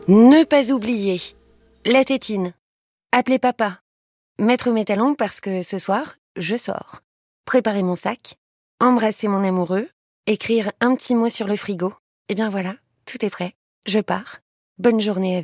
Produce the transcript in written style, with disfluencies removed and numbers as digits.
Ne pas oublier. La tétine. Appeler papa. Mettre mes talons parce que ce soir, je sors. Préparer mon sac. Embrasser mon amoureux. Écrire un petit mot sur le frigo. Et bien voilà, tout est prêt. Je pars. Bonne journée à vous.